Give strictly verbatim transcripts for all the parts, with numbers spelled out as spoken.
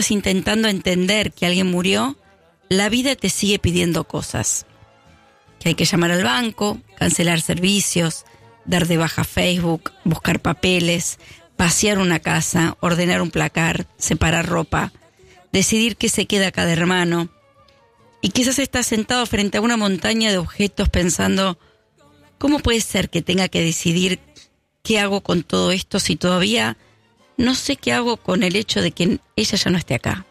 intentando entender que alguien murió, la vida te sigue pidiendo cosas. Que hay que llamar al banco, cancelar servicios, dar de baja Facebook, buscar papeles, vaciar una casa, ordenar un placar, separar ropa, decidir qué se queda cada hermano. Y quizás estás sentado frente a una montaña de objetos pensando, ¿cómo puede ser que tenga que decidir qué hago con todo esto si todavía no sé qué hago con el hecho de que ella ya no esté acá?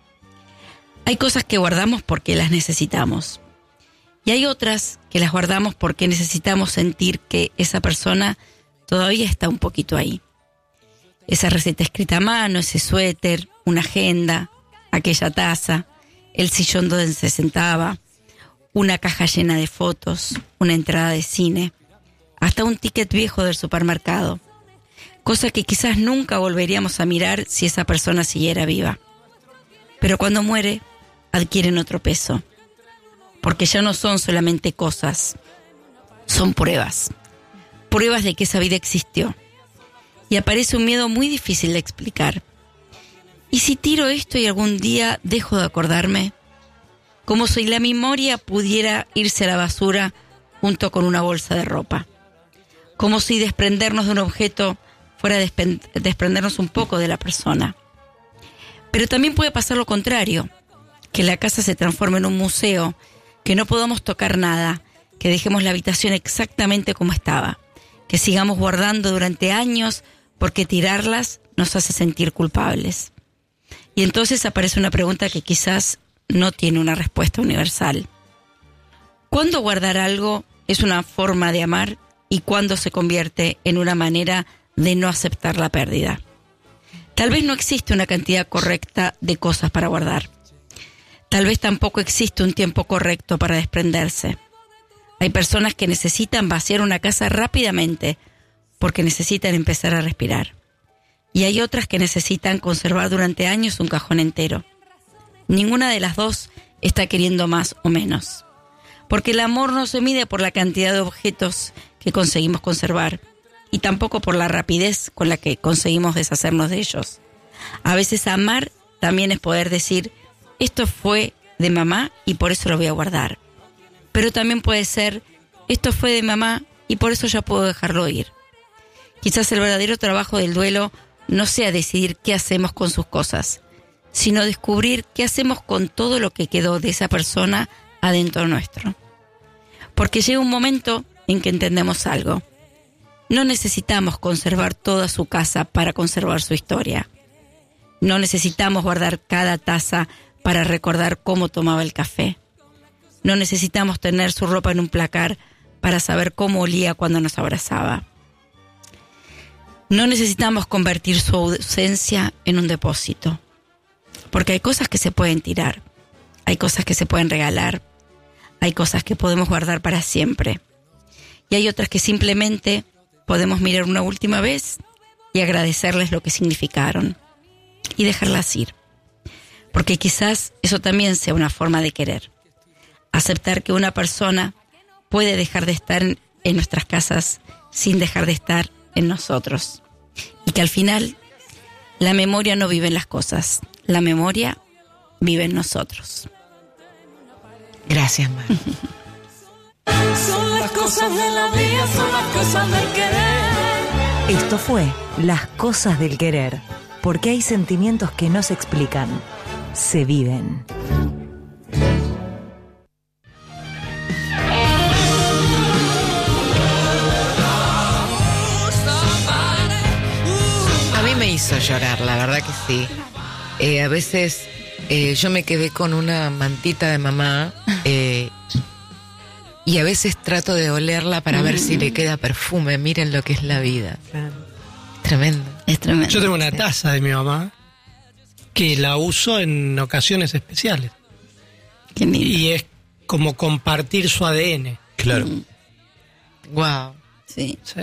Hay cosas que guardamos porque las necesitamos. Y hay otras que las guardamos porque necesitamos sentir que esa persona todavía está un poquito ahí. Esa receta escrita a mano, ese suéter, una agenda, aquella taza, el sillón donde se sentaba, una caja llena de fotos, una entrada de cine, hasta un ticket viejo del supermercado. Cosa que quizás nunca volveríamos a mirar si esa persona siguiera viva. Pero cuando muere, adquieren otro peso. Porque ya no son solamente cosas, son pruebas. Pruebas de que esa vida existió. Y aparece un miedo muy difícil de explicar. ¿Y si tiro esto y algún día dejo de acordarme? Como si la memoria pudiera irse a la basura junto con una bolsa de ropa. Como si desprendernos de un objeto fuera despen- desprendernos un poco de la persona. Pero también puede pasar lo contrario, que la casa se transforme en un museo, que no podamos tocar nada, que dejemos la habitación exactamente como estaba, que sigamos guardando durante años porque tirarlas nos hace sentir culpables. Y entonces aparece una pregunta que quizás no tiene una respuesta universal. ¿Cuándo guardar algo es una forma de amar y cuándo se convierte en una manera de no aceptar la pérdida? Tal vez no existe una cantidad correcta de cosas para guardar. Tal vez tampoco existe un tiempo correcto para desprenderse. Hay personas que necesitan vaciar una casa rápidamente porque necesitan empezar a respirar. Y hay otras que necesitan conservar durante años un cajón entero. Ninguna de las dos está queriendo más o menos. Porque el amor no se mide por la cantidad de objetos que conseguimos conservar y tampoco por la rapidez con la que conseguimos deshacernos de ellos. A veces amar también es poder decir, esto fue de mamá y por eso lo voy a guardar. Pero también puede ser, esto fue de mamá y por eso ya puedo dejarlo ir. Quizás el verdadero trabajo del duelo no sea decidir qué hacemos con sus cosas, sino descubrir qué hacemos con todo lo que quedó de esa persona adentro nuestro. Porque llega un momento en que entendemos algo. No necesitamos conservar toda su casa para conservar su historia. No necesitamos guardar cada taza para recordar cómo tomaba el café. No necesitamos tener su ropa en un placar para saber cómo olía cuando nos abrazaba. No necesitamos convertir su ausencia en un depósito. Porque hay cosas que se pueden tirar, hay cosas que se pueden regalar, hay cosas que podemos guardar para siempre. Y hay otras que simplemente podemos mirar una última vez y agradecerles lo que significaron y dejarlas ir. Porque quizás eso también sea una forma de querer. Aceptar que una persona puede dejar de estar en, en nuestras casas sin dejar de estar en nosotros. Y que al final la memoria no vive en las cosas, la memoria vive en nosotros. Gracias, Mar. Son las cosas de la vida, son las cosas del querer. Esto fue Las Cosas del Querer, porque hay sentimientos que no se explican, se viven. A mí me hizo llorar, la verdad que sí. Eh, a veces eh, yo me quedé con una mantita de mamá eh, y a veces trato de olerla para ver si le queda perfume. Miren lo que es la vida. Claro. Tremendo. Es tremendo. Yo tengo una taza de mi mamá que la uso en ocasiones especiales. Qué lindo. Y es como compartir su A D N. Claro. Wow. Sí. ¿Sí?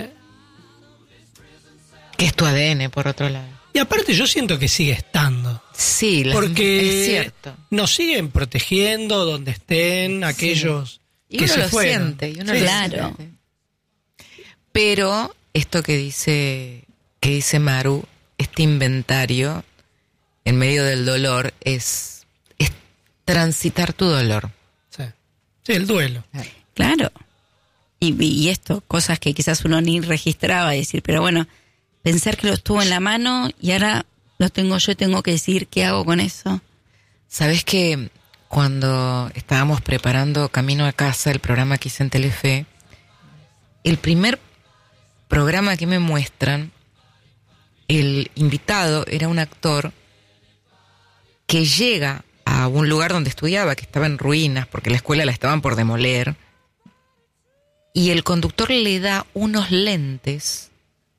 Que es tu A D N, por otro lado. Y aparte yo siento que sigue estando. Sí, la, Porque es cierto. nos siguen protegiendo donde estén aquellos Y que uno se lo fueron. siente. Y uno Sí, lo claro. siente. Pero esto que dice, que dice Maru, este inventario, en medio del dolor es, es transitar tu dolor. Sí, sí, el duelo. Claro. Y, y esto, cosas que quizás uno ni registraba y decir, pero bueno, pensar que lo estuvo en la mano y ahora lo tengo yo y tengo que decir qué hago con eso. ¿Sabés que cuando estábamos preparando Camino a Casa, el programa que hice en Telefe, el primer programa que me muestran, el invitado era un actor que llega a un lugar donde estudiaba, que estaba en ruinas, porque la escuela la estaban por demoler, y el conductor le da unos lentes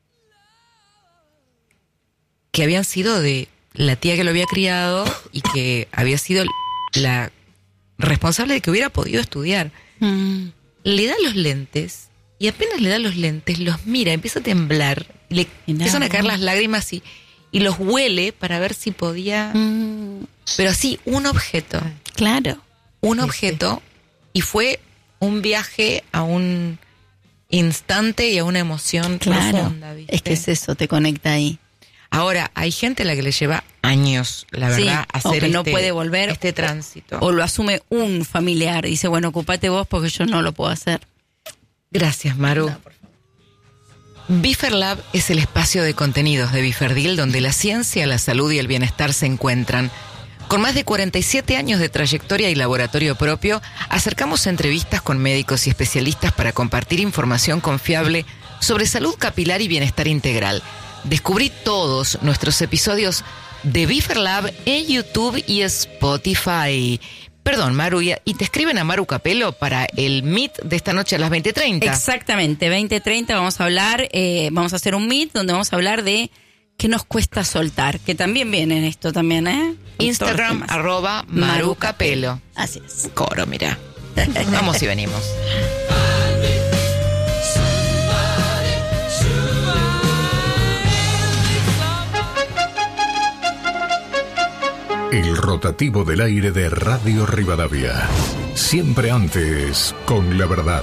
que habían sido de la tía que lo había criado y que había sido la responsable de que hubiera podido estudiar. Mm. Le da los lentes y apenas le da los lentes, los mira, empieza a temblar, le empiezan a caer las lágrimas y, y los huele para ver si podía... Mm. Pero así, un objeto. Claro. Un objeto y fue un viaje a un instante y a una emoción Claro. profunda, ¿viste? Es que es eso, te conecta ahí. Ahora, hay gente a la que le lleva años, la Sí, verdad, o hacer que no este, puede volver, este tránsito. O lo asume un familiar y dice, bueno, ocupate vos porque yo no lo puedo hacer. Gracias, Maru. No, por Biferlab es el espacio de contenidos de Biferdil donde la ciencia, la salud y el bienestar se encuentran. Con más de cuarenta y siete años de trayectoria y laboratorio propio, acercamos entrevistas con médicos y especialistas para compartir información confiable sobre salud capilar y bienestar integral. Descubrí todos nuestros episodios de Biferlab en YouTube y Spotify. Perdón, Maru, y te escriben a Maru Capello para el Meet de esta noche a las veinte treinta. Exactamente, veinte treinta vamos a hablar, eh, vamos a hacer un Meet donde vamos a hablar de qué nos cuesta soltar, que también viene en esto también, ¿eh? Instagram, arroba Maru Capello. Así es. Coro, mira. Vamos y venimos. El rotativo del aire de Radio Rivadavia. Siempre antes, con la verdad.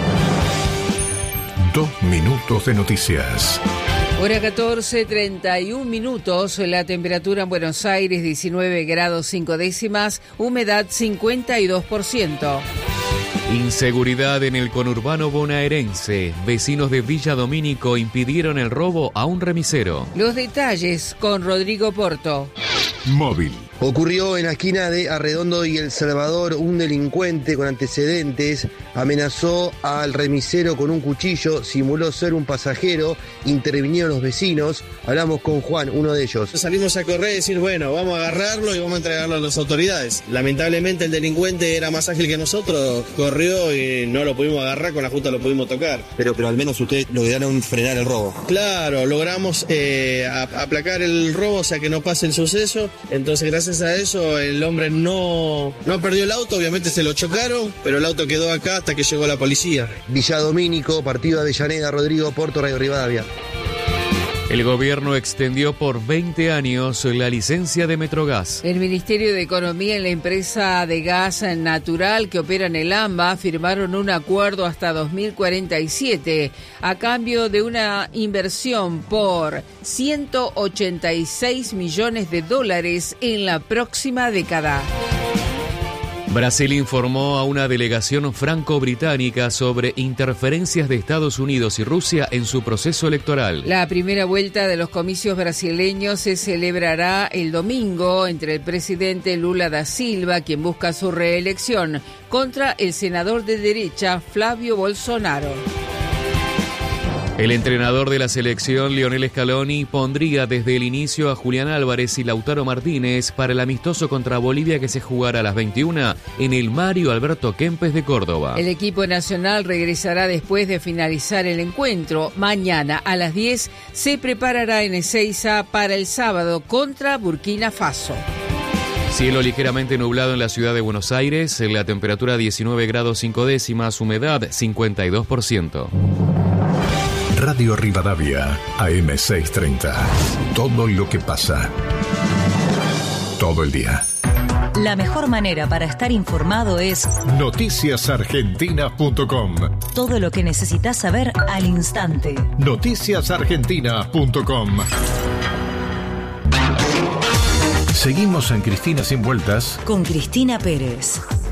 Dos minutos de noticias. Hora catorce, treinta y un minutos, la temperatura en Buenos Aires diecinueve grados cinco décimas, humedad cincuenta y dos por ciento. Inseguridad en el conurbano bonaerense. Vecinos de Villa Domínico impidieron el robo a un remisero. Los detalles con Rodrigo Porto. Móvil. Ocurrió en la esquina de Arredondo y El Salvador. Un delincuente con antecedentes amenazó al remisero con un cuchillo, simuló ser un pasajero, intervinieron los vecinos. Hablamos con Juan, uno de ellos. Salimos a correr y decir, bueno, vamos a agarrarlo y vamos a entregarlo a las autoridades. Lamentablemente el delincuente era más ágil que nosotros, corrió y no lo pudimos agarrar, con la justa lo pudimos tocar. Pero, pero al menos ustedes lograron frenar el robo. Claro, logramos eh, aplacar el robo, o sea que no pase el suceso. Entonces, gracias a eso, el hombre no, no perdió el auto, obviamente se lo chocaron, pero el auto quedó acá hasta que llegó la policía. Villa Domínico, partido Avellaneda, Rodrigo Porto, Radio Rivadavia. El gobierno extendió por veinte años la licencia de Metrogas. El Ministerio de Economía y la empresa de gas natural que opera en el AMBA firmaron un acuerdo hasta dos mil cuarenta y siete a cambio de una inversión por ciento ochenta y seis millones de dólares en la próxima década. Brasil informó a una delegación franco-británica sobre interferencias de Estados Unidos y Rusia en su proceso electoral. La primera vuelta de los comicios brasileños se celebrará el domingo entre el presidente Lula da Silva, quien busca su reelección, contra el senador de derecha Flavio Bolsonaro. El entrenador de la selección, Lionel Scaloni, pondría desde el inicio a Julián Álvarez y Lautaro Martínez para el amistoso contra Bolivia que se jugará a las veintiuna en el Mario Alberto Kempes de Córdoba. El equipo nacional regresará después de finalizar el encuentro. Mañana a las diez se preparará en Ezeiza para el sábado contra Burkina Faso. Cielo ligeramente nublado en la ciudad de Buenos Aires, la temperatura diecinueve grados cinco décimas, humedad cincuenta y dos por ciento. Radio Rivadavia, A M seiscientos treinta. Todo lo que pasa. Todo el día. La mejor manera para estar informado es noticias argentinas punto com. todo lo que necesitas saber al instante. noticias argentinas punto com. Seguimos en Cristina Sin Vueltas con Cristina Pérez.